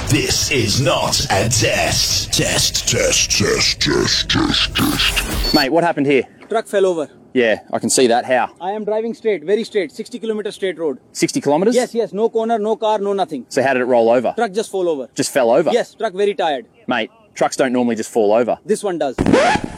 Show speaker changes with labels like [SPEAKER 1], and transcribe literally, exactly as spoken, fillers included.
[SPEAKER 1] This is not a test. Test, test, test, test, test, test.
[SPEAKER 2] Mate, what happened here?
[SPEAKER 3] Truck fell over.
[SPEAKER 2] Yeah, I can see that. How?
[SPEAKER 3] I am driving straight, very straight, sixty kilometer straight road.
[SPEAKER 2] sixty kilometres?
[SPEAKER 3] Yes, yes, no corner, no car, no nothing.
[SPEAKER 2] So how did it roll over?
[SPEAKER 3] Truck just fall over.
[SPEAKER 2] Just fell over?
[SPEAKER 3] Yes, truck very tired.
[SPEAKER 2] Mate, trucks don't normally just fall over.
[SPEAKER 3] This one does.